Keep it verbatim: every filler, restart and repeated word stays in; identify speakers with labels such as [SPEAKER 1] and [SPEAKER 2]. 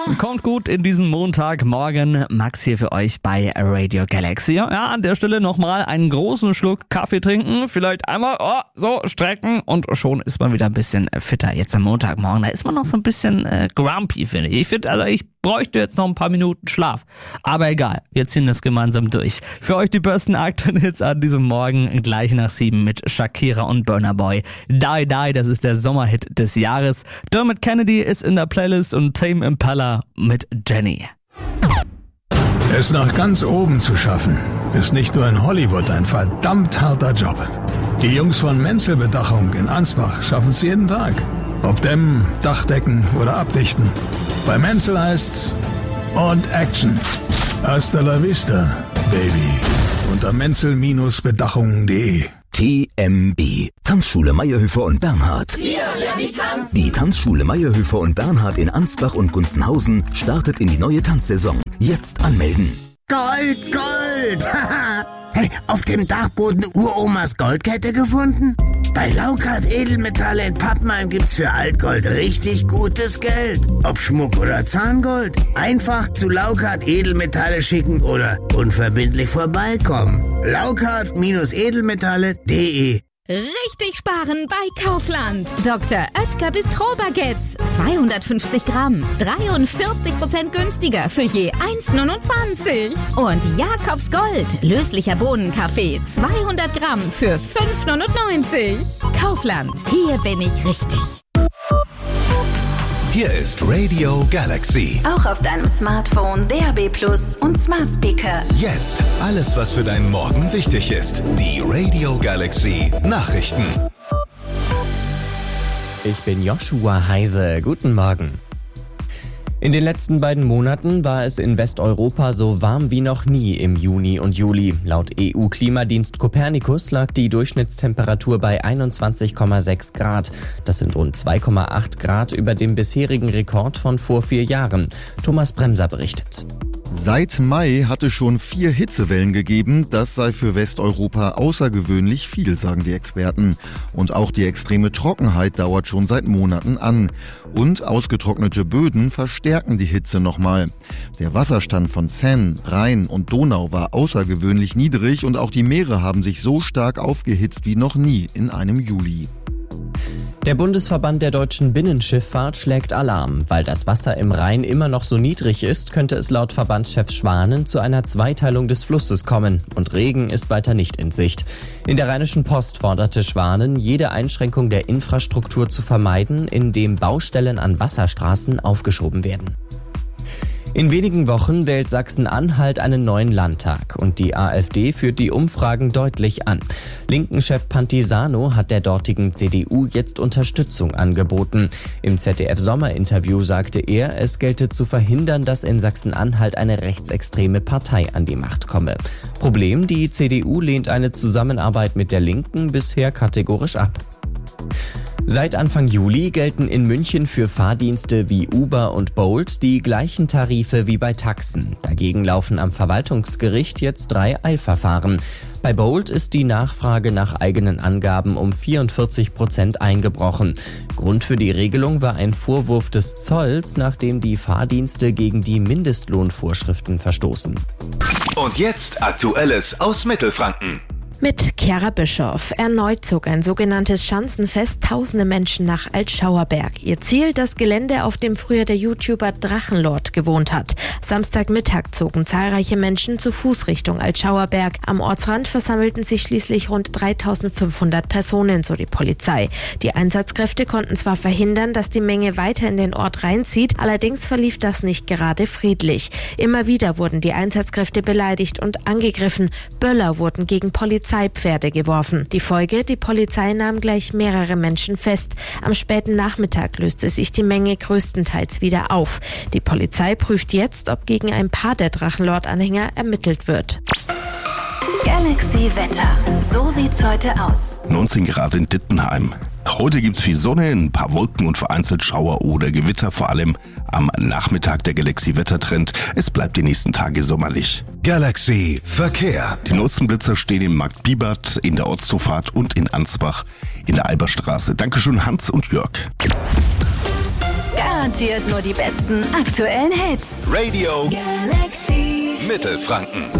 [SPEAKER 1] Kommt gut in diesen Montagmorgen. Max hier für euch bei Radio Galaxy. Ja, an der Stelle nochmal einen großen Schluck Kaffee trinken. Vielleicht einmal oh, so strecken und schon ist man wieder ein bisschen fitter. Jetzt am Montagmorgen, da ist man noch so ein bisschen äh, grumpy, finde ich. Ich finde, also ich bräuchte jetzt noch ein paar Minuten Schlaf. Aber egal, wir ziehen das gemeinsam durch. Für euch die besten aktuellen Hits an diesem Morgen, gleich nach sieben mit Shakira und Burna Boy. Die Die, das ist der Sommerhit des Jahres. Dermot Kennedy ist in der Playlist und Tame Impala mit Jenny.
[SPEAKER 2] Es nach ganz oben zu schaffen, ist nicht nur in Hollywood ein verdammt harter Job. Die Jungs von Menzel Bedachung in Ansbach schaffen es jeden Tag. Ob dämmen, Dachdecken oder abdichten. Bei Menzel heißt's und Action. Hasta la vista, Baby. Unter menzel Bedachung punkt de.
[SPEAKER 3] T M B. Tanzschule Meyerhöfer und Bernhard.
[SPEAKER 4] Hier lerne ich tanzen.
[SPEAKER 3] Die Tanzschule Meyerhöfer und Bernhard in Ansbach und Gunzenhausen startet in die neue Tanzsaison. Jetzt anmelden.
[SPEAKER 5] Gold, Gold! Hey, auf dem Dachboden Uromas Goldkette gefunden? Bei Laukart Edelmetalle in Pappenheim gibt's für Altgold richtig gutes Geld. Ob Schmuck oder Zahngold. Einfach zu Laukart Edelmetalle schicken oder unverbindlich vorbeikommen. Laukart Edelmetalle punkt de.
[SPEAKER 6] Richtig sparen bei Kaufland. Doktor Oetker Bistro-Baguettes. zweihundertfünfzig Gramm. dreiundvierzig Prozent günstiger für je eins neunundzwanzig. Und Jakobs Gold. Löslicher Bohnenkaffee. zweihundert Gramm für fünf neunundneunzig. Kaufland. Hier bin ich richtig.
[SPEAKER 7] Hier ist Radio Galaxy.
[SPEAKER 8] Auch auf deinem Smartphone, D A B Plus und Smart Speaker.
[SPEAKER 7] Jetzt alles, was für deinen Morgen wichtig ist. Die Radio Galaxy Nachrichten.
[SPEAKER 9] Ich bin Joshua Heise. Guten Morgen. In den letzten beiden Monaten war es in Westeuropa so warm wie noch nie im Juni und Juli. Laut E U-Klimadienst Copernicus lag die Durchschnittstemperatur bei einundzwanzig Komma sechs Grad. Das sind rund zwei Komma acht Grad über dem bisherigen Rekord von vor vier Jahren. Thomas Bremser berichtet.
[SPEAKER 10] Seit Mai hatte schon vier Hitzewellen gegeben. Das sei für Westeuropa außergewöhnlich viel, sagen die Experten. Und auch die extreme Trockenheit dauert schon seit Monaten an. Und ausgetrocknete Böden verstärken die Hitze nochmal. Der Wasserstand von Seine, Rhein und Donau war außergewöhnlich niedrig und auch die Meere haben sich so stark aufgehitzt wie noch nie in einem Juli.
[SPEAKER 9] Der Bundesverband der deutschen Binnenschifffahrt schlägt Alarm. Weil das Wasser im Rhein immer noch so niedrig ist, könnte es laut Verbandschef Schwanen zu einer Zweiteilung des Flusses kommen. Und Regen ist weiter nicht in Sicht. In der Rheinischen Post forderte Schwanen, jede Einschränkung der Infrastruktur zu vermeiden, indem Baustellen an Wasserstraßen aufgeschoben werden. In wenigen Wochen wählt Sachsen-Anhalt einen neuen Landtag und die AfD führt die Umfragen deutlich an. Linken-Chef Pantisano hat der dortigen C D U jetzt Unterstützung angeboten. Im Z D F-Sommerinterview sagte er, es gelte zu verhindern, dass in Sachsen-Anhalt eine rechtsextreme Partei an die Macht komme. Problem, die C D U lehnt eine Zusammenarbeit mit der Linken bisher kategorisch ab. Seit Anfang Juli gelten in München für Fahrdienste wie Uber und Bolt die gleichen Tarife wie bei Taxen. Dagegen laufen am Verwaltungsgericht jetzt drei Eilverfahren. Bei Bolt ist die Nachfrage nach eigenen Angaben um vierundvierzig Prozent eingebrochen. Grund für die Regelung war ein Vorwurf des Zolls, nachdem die Fahrdienste gegen die Mindestlohnvorschriften verstoßen.
[SPEAKER 7] Und jetzt Aktuelles aus Mittelfranken.
[SPEAKER 11] Mit Chiara Bischoff. Erneut zog ein sogenanntes Schanzenfest tausende Menschen nach Altschauerberg. Ihr Ziel, das Gelände, auf dem früher der YouTuber Drachenlord gewohnt hat. Samstagmittag zogen zahlreiche Menschen zu Fuß Richtung Altschauerberg. Am Ortsrand versammelten sich schließlich rund dreitausendfünfhundert Personen, so die Polizei. Die Einsatzkräfte konnten zwar verhindern, dass die Menge weiter in den Ort reinzieht, allerdings verlief das nicht gerade friedlich. Immer wieder wurden die Einsatzkräfte beleidigt und angegriffen. Böller wurden gegen Polizei Polizeipferde geworfen. Die Folge, die Polizei nahm gleich mehrere Menschen fest. Am späten Nachmittag löste sich die Menge größtenteils wieder auf. Die Polizei prüft jetzt, ob gegen ein paar der Drachenlord-Anhänger ermittelt wird.
[SPEAKER 8] Galaxy Wetter. So sieht's heute aus.
[SPEAKER 12] neunzehn Grad in Dittenheim. Heute gibt's viel Sonne, ein paar Wolken und vereinzelt Schauer oder Gewitter, vor allem am Nachmittag der Galaxy-Wettertrend. Es bleibt die nächsten Tage sommerlich.
[SPEAKER 7] Galaxy Verkehr.
[SPEAKER 12] Die neuesten Blitzer stehen im Markt Bibert, in der Ortszufahrt und in Ansbach in der Alberstraße. Dankeschön Hans und Jörg.
[SPEAKER 8] Garantiert nur die besten aktuellen Hits.
[SPEAKER 7] Radio
[SPEAKER 8] Galaxy
[SPEAKER 7] Mittelfranken.